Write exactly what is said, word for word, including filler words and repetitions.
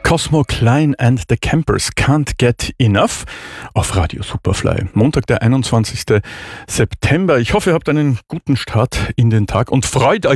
Cosmo Klein and the Campers, Can't Get Enough auf Radio Superfly. Montag, der einundzwanzigster September. Ich hoffe, ihr habt einen guten Start in den Tag und freut euch